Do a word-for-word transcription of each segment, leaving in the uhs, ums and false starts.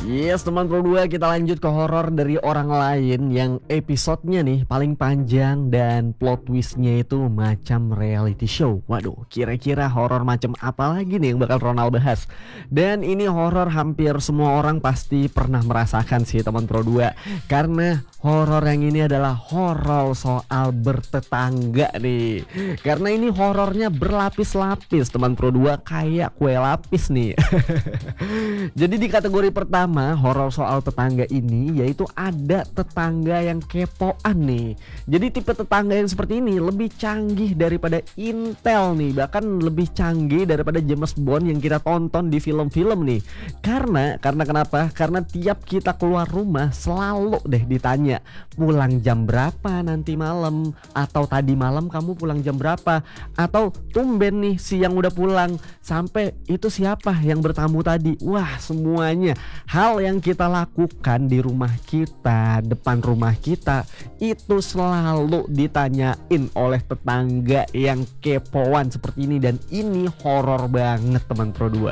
Yes teman Pro dua, kita lanjut ke horor dari orang lain yang episodenya nih paling panjang dan plot twistnya itu macam reality show. Waduh, kira-kira horor macam apa lagi nih yang bakal Ronald bahas? Dan ini horor hampir semua orang pasti pernah merasakan sih teman Pro dua, karena horor yang ini adalah horor soal bertetangga nih. Karena ini horornya berlapis-lapis teman Pro dua, kayak kue lapis nih. Jadi di kategori pertama horor soal tetangga ini yaitu ada tetangga yang kepoan nih. Jadi tipe tetangga yang seperti ini lebih canggih daripada Intel nih, bahkan lebih canggih daripada James Bond yang kita tonton di film-film nih. Karena karena kenapa? Karena tiap kita keluar rumah selalu deh ditanya, pulang jam berapa nanti malam, atau tadi malam kamu pulang jam berapa, atau tumben nih siang udah pulang, sampai itu siapa yang bertamu tadi. Wah, semuanya hal yang kita lakukan di rumah kita, depan rumah kita, itu selalu ditanyain oleh tetangga yang kepoan seperti ini. Dan ini horor banget teman Pro dua.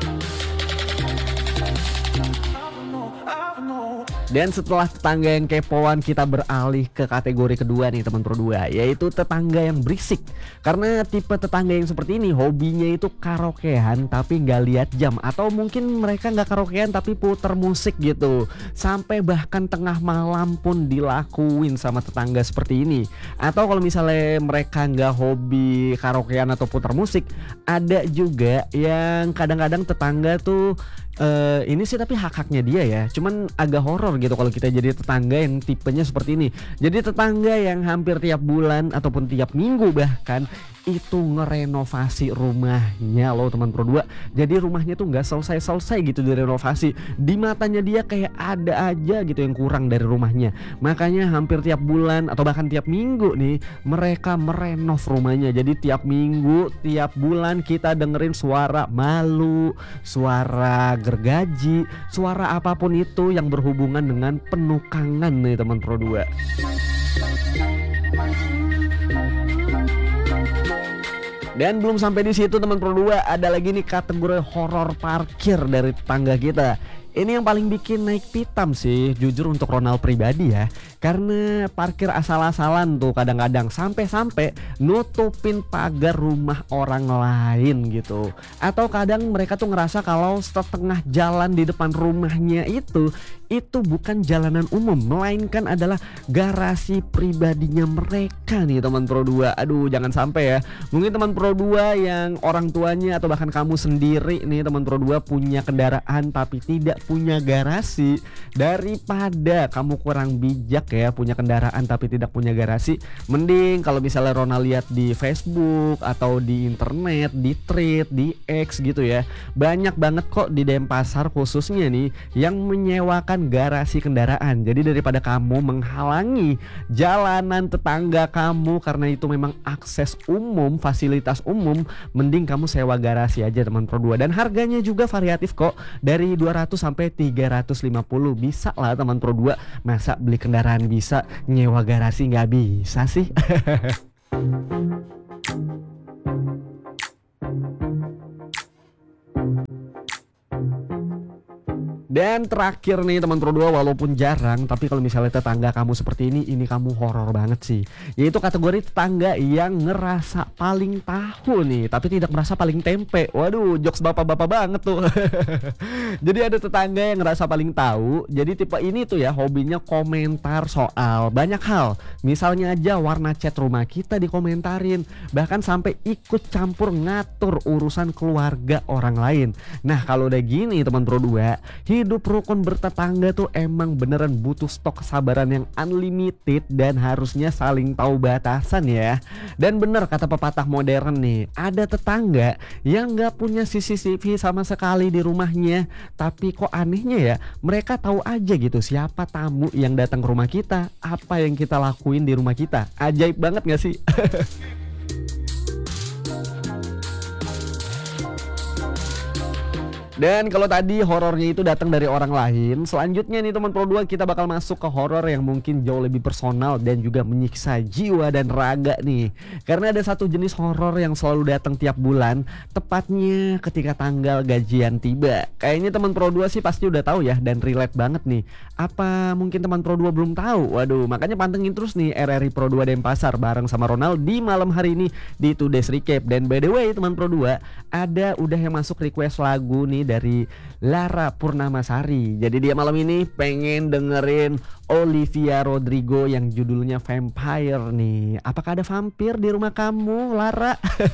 Dan setelah tetangga yang kepoan, kita beralih ke kategori kedua nih teman Pro dua, yaitu tetangga yang berisik. Karena tipe tetangga yang seperti ini hobinya itu karaokean tapi nggak lihat jam, atau mungkin mereka nggak karaokean tapi puter musik gitu, sampai bahkan tengah malam pun dilakuin sama tetangga seperti ini. Atau kalau misalnya mereka nggak hobi karaokean atau puter musik, ada juga yang kadang-kadang tetangga tuh Uh, ini sih tapi hak-haknya dia ya, cuman agak horor gitu kalau kita jadi tetangga yang tipenya seperti ini. Jadi tetangga yang hampir tiap bulan ataupun tiap minggu bahkan itu ngerenovasi rumahnya loh teman Pro dua. Jadi rumahnya tuh nggak selesai-selesai gitu direnovasi. Di matanya dia kayak ada aja gitu yang kurang dari rumahnya. Makanya hampir tiap bulan atau bahkan tiap minggu nih mereka merenov rumahnya. Jadi tiap minggu, tiap bulan kita dengerin suara malu, suara gergaji, suara apapun itu yang berhubungan dengan penukangan nih teman Pro dua. Dan belum sampai di situ teman Pro dua, ada lagi nih kategori horor parkir dari tetangga kita. Ini yang paling bikin naik pitam sih jujur untuk Ronald pribadi ya. Karena parkir asal-asalan tuh kadang-kadang sampai-sampai nutupin pagar rumah orang lain gitu. Atau kadang mereka tuh ngerasa kalau setengah jalan di depan rumahnya itu itu bukan jalanan umum, melainkan adalah garasi pribadinya mereka nih teman Pro dua. Aduh, jangan sampai ya. Mungkin teman Pro dua yang orang tuanya atau bahkan kamu sendiri nih teman Pro dua punya kendaraan tapi tidak punya garasi. Daripada kamu kurang bijak ya punya kendaraan tapi tidak punya garasi, mending kalau misalnya Ronald lihat di Facebook atau di internet, di Thread, di X gitu ya, banyak banget kok di Denpasar khususnya nih yang menyewakan garasi kendaraan. Jadi daripada kamu menghalangi jalanan tetangga kamu karena itu memang akses umum, fasilitas umum, mending kamu sewa garasi aja teman Pro dua. Dan harganya juga variatif kok, dari dua ratus sampai tiga ratus lima puluh. Bisa lah teman Pro dua. Masa beli kendaraan bisa, nyewa garasi nggak bisa sih? Dan terakhir nih teman Pro dua, walaupun jarang tapi kalau misalnya tetangga kamu seperti ini, ini kamu horor banget sih. Yaitu kategori tetangga yang ngerasa paling tahu nih tapi tidak merasa paling tempe. Waduh, jokes bapak-bapak banget tuh. Jadi ada tetangga yang ngerasa paling tahu. Jadi tipe ini tuh ya hobinya komentar soal banyak hal. Misalnya aja warna cat rumah kita dikomentarin, bahkan sampai ikut campur ngatur urusan keluarga orang lain. Nah kalau udah gini teman Pro dua, hidup rukun bertetangga tuh emang beneran butuh stok kesabaran yang unlimited dan harusnya saling tahu batasan ya. Dan bener kata pepatah modern nih, ada tetangga yang gak punya C C T V sama sekali di rumahnya, tapi kok anehnya ya mereka tahu aja gitu siapa tamu yang datang ke rumah kita, apa yang kita lakuin di rumah kita. Ajaib banget gak sih? Dan kalau tadi horornya itu datang dari orang lain, selanjutnya nih teman Pro dua kita bakal masuk ke horor yang mungkin jauh lebih personal dan juga menyiksa jiwa dan raga nih. Karena ada satu jenis horor yang selalu datang tiap bulan, tepatnya ketika tanggal gajian tiba. Kayaknya teman Pro dua sih pasti udah tahu ya dan relate banget nih. Apa mungkin teman Pro dua belum tahu? Waduh, makanya pantengin terus nih R R I Pro dua Denpasar bareng sama Ronald di malam hari ini di Today's Recap. Dan by the way teman Pro dua, ada udah yang masuk request lagu nih dari Lara Purnamasari. Jadi dia malam ini pengen dengerin Olivia Rodrigo yang judulnya Vampire nih. Apakah ada vampir di rumah kamu, Lara?